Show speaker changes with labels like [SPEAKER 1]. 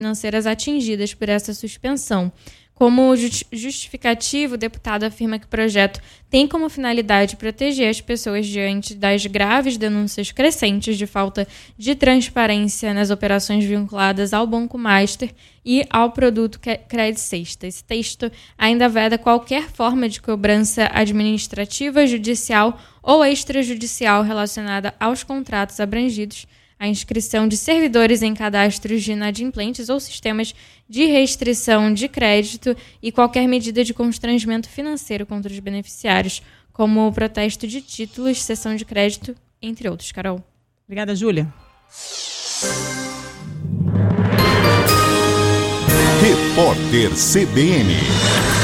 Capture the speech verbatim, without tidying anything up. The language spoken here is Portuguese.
[SPEAKER 1] financeiras atingidas por essa suspensão. Como justificativo, o deputado afirma que o projeto tem como finalidade proteger as pessoas diante das graves denúncias crescentes de falta de transparência nas operações vinculadas ao Banco Master e ao produto Credit Sexta. Esse texto ainda veda qualquer forma de cobrança administrativa, judicial ou extrajudicial relacionada aos contratos abrangidos, a inscrição de servidores em cadastros de inadimplentes ou sistemas de restrição de crédito e qualquer medida de constrangimento financeiro contra os beneficiários, como o protesto de títulos, cessão de crédito, entre outros. Carol.
[SPEAKER 2] Obrigada, Júlia.
[SPEAKER 3] Repórter C B N.